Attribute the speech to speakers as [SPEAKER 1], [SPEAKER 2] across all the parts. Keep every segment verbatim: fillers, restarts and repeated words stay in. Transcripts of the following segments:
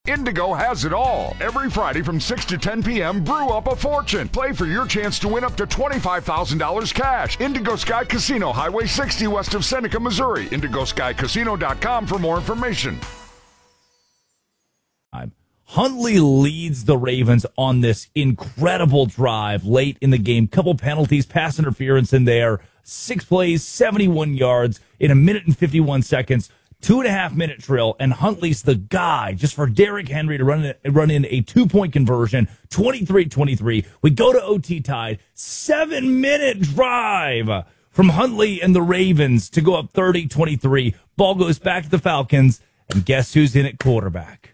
[SPEAKER 1] Indigo has it all. Every Friday from six to ten p.m., brew up a fortune. Play for your chance to win up to twenty-five thousand dollars cash. Indigo Sky Casino, Highway sixty west of Seneca, Missouri. indigo sky casino dot com for more information.
[SPEAKER 2] Huntley leads the Ravens on this incredible drive late in the game. Couple penalties, pass interference in there. Six plays, seventy-one yards in a minute and fifty-one seconds. Two and a half minute drill, and Huntley's the guy just for Derrick Henry to run in, run in a two-point conversion, twenty-three twenty-three. We go to O T tied. Seven-minute drive from Huntley and the Ravens to go up thirty twenty-three. Ball goes back to the Falcons, and guess who's in at quarterback?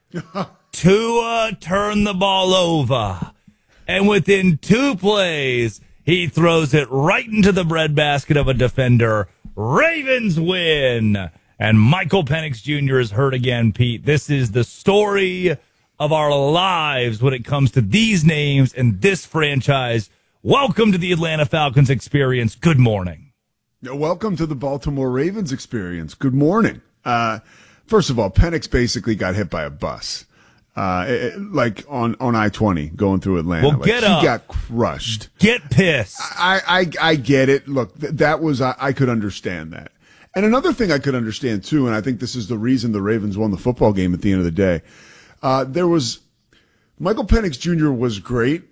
[SPEAKER 2] Tua turned the ball over, and within two plays, he throws it right into the breadbasket of a defender. Ravens win, and Michael Penix Junior is hurt again, Pete. This is the story of our lives when it comes to these names and this franchise. Welcome to the Atlanta Falcons experience. Good morning.
[SPEAKER 3] Welcome to the Baltimore Ravens experience. Good morning. Uh, first of all, Penix basically got hit by a bus. Uh, it, like on, on I twenty going through Atlanta.
[SPEAKER 2] Well,
[SPEAKER 3] like,
[SPEAKER 2] get
[SPEAKER 3] he
[SPEAKER 2] up.
[SPEAKER 3] He got crushed.
[SPEAKER 2] Get pissed.
[SPEAKER 3] I, I, I get it. Look, th- that was, I, I could understand that. And another thing I could understand too, and I think this is the reason the Ravens won the football game at the end of the day. Uh, there was, Michael Penix Junior was great,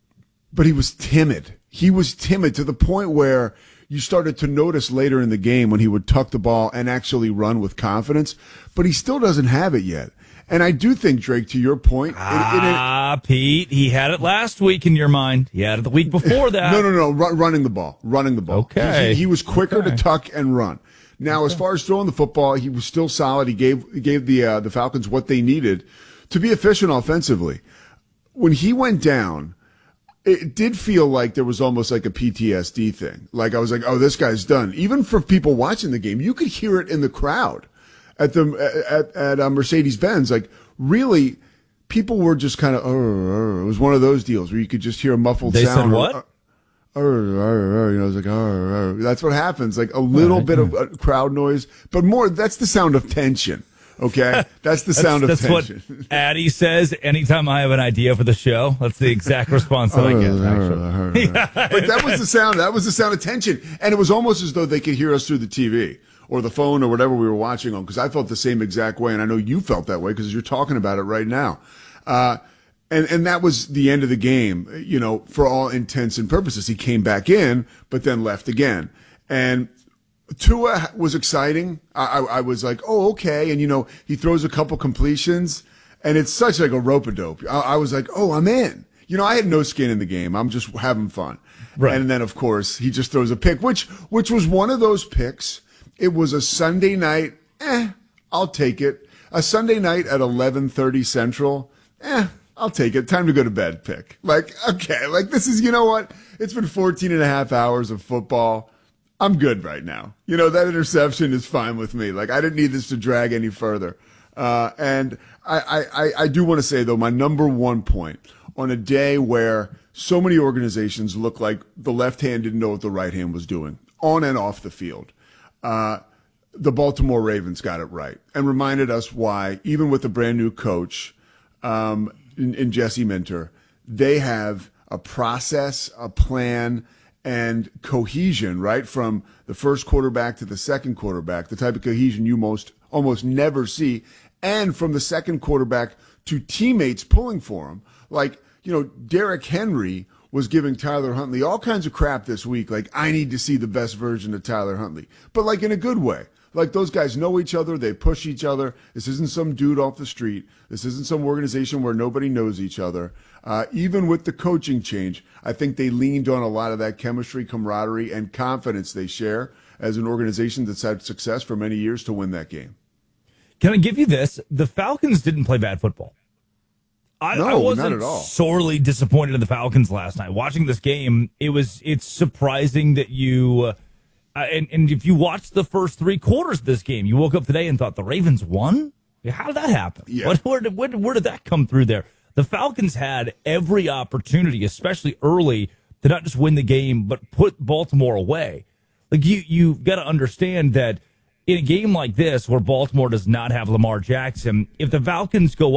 [SPEAKER 3] but he was timid. He was timid to the point where you started to notice later in the game when he would tuck the ball and actually run with confidence, but he still doesn't have it yet. And I do think, Drake, to your point.
[SPEAKER 2] Ah, it, it, Pete, he had it last week in your mind. He had it the week before that.
[SPEAKER 3] No, no, no, r- running the ball. Running the ball.
[SPEAKER 2] Okay.
[SPEAKER 3] He, he was quicker
[SPEAKER 2] okay.
[SPEAKER 3] to tuck and run. Now, okay. as far as throwing the football, he was still solid. He gave he gave the uh, the Falcons what they needed to be efficient offensively. When he went down, it did feel like there was almost like a P T S D thing. Like I was like, oh, this guy's done. Even for people watching the game, you could hear it in the crowd. At the at at uh, Mercedes-Benz, like really, people were just kind of. Uh, uh, it was one of those deals where you could just hear a muffled
[SPEAKER 2] they
[SPEAKER 3] sound.
[SPEAKER 2] They said what?
[SPEAKER 3] Uh, uh, uh, uh, you know, it was like. Uh, uh, that's what happens. Like a little right. bit of uh, crowd noise, but more. That's the sound of tension. Okay, that's the sound
[SPEAKER 2] that's,
[SPEAKER 3] of
[SPEAKER 2] that's
[SPEAKER 3] tension.
[SPEAKER 2] That's what Addie says anytime I have an idea for the show. That's the exact response that I get. Actually,
[SPEAKER 3] yeah. But that was the sound. That was the sound of tension, and it was almost as though they could hear us through the T V. Or the phone or whatever we were watching on, because I felt the same exact way, and I know you felt that way because you're talking about it right now. Uh, and, and that was the end of the game, you know, for all intents and purposes. He came back in, but then left again. And Tua was exciting. I, I, I was like, oh, okay. And, you know, he throws a couple completions, and it's such like a rope-a-dope. I, I was like, oh, I'm in. You know, I had no skin in the game. I'm just having fun. Right. And then, of course, he just throws a pick, which which was one of those picks. It was a Sunday night, eh, I'll take it. A Sunday night at eleven thirty Central, eh, I'll take it. Time to go to bed pick. Like, okay, like this is, you know what? It's been fourteen and a half hours of football. I'm good right now. You know, that interception is fine with me. Like, I didn't need this to drag any further. Uh, and I, I, I do want to say, though, my number one point on a day where so many organizations look like the left hand didn't know what the right hand was doing on and off the field. Uh, the Baltimore Ravens got it right and reminded us why, even with a brand new coach, um, in, in Jesse Minter, they have a process, a plan, and cohesion, right? From the first quarterback to the second quarterback, the type of cohesion you most almost never see. And from the second quarterback to teammates pulling for him. Like, you know, Derrick Henry was giving Tyler Huntley all kinds of crap this week. Like, I need to see the best version of Tyler Huntley, but like in a good way. Like, those guys know each other. They push each other. This isn't some dude off the street. This isn't some organization where nobody knows each other. Uh, even with the coaching change, I think they leaned on a lot of that chemistry, camaraderie, and confidence they share as an organization that's had success for many years to win that game.
[SPEAKER 2] Can I give you this? The Falcons didn't play bad football. I,
[SPEAKER 3] no,
[SPEAKER 2] I wasn't
[SPEAKER 3] not at all.
[SPEAKER 2] sorely disappointed in the Falcons last night. Watching this game, it was it's surprising that you uh, and and if you watched the first three quarters of this game, you woke up today and thought the Ravens won. How did that happen?
[SPEAKER 3] Yeah.
[SPEAKER 2] What, where, did, where, where did that come through there? The Falcons had every opportunity, especially early, to not just win the game but put Baltimore away. Like you, you've got to understand that in a game like this, where Baltimore does not have Lamar Jackson, if the Falcons go